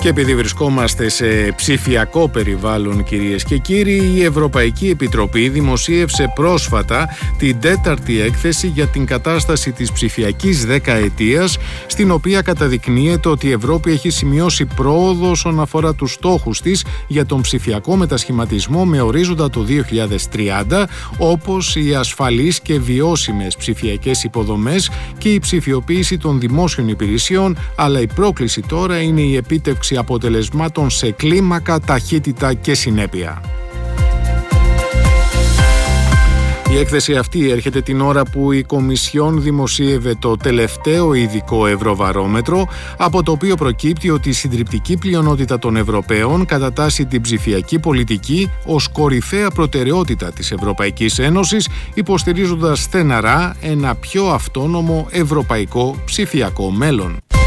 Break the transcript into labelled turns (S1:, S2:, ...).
S1: Και επειδή βρισκόμαστε σε ψηφιακό περιβάλλον, κυρίες και κύριοι, η Ευρωπαϊκή Επιτροπή δημοσίευσε πρόσφατα την 4η έκθεση για την κατάσταση της ψηφιακής δεκαετίας, στην οποία καταδεικνύεται ότι η Ευρώπη έχει σημειώσει πρόοδο όσον αφορά τους στόχους της για τον ψηφιακό μετασχηματισμό με ορίζοντα το 2030, όπως οι ασφαλείς και βιώσιμες ψηφιακές υποδομές και η ψηφιοποίηση των δημόσιων υπηρεσιών, αλλά η πρόκληση τώρα είναι η επίτευξη αποτελεσμάτων σε κλίμακα, ταχύτητα και συνέπεια. Η έκθεση αυτή έρχεται την ώρα που η Κομισιόν δημοσίευε το τελευταίο ειδικό ευρωβαρόμετρο, από το οποίο προκύπτει ότι η συντριπτική πλειονότητα των Ευρωπαίων κατατάσσει την ψηφιακή πολιτική ως κορυφαία προτεραιότητα της Ευρωπαϊκής Ένωσης, υποστηρίζοντας στεναρά ένα πιο αυτόνομο ευρωπαϊκό ψηφιακό μέλλον.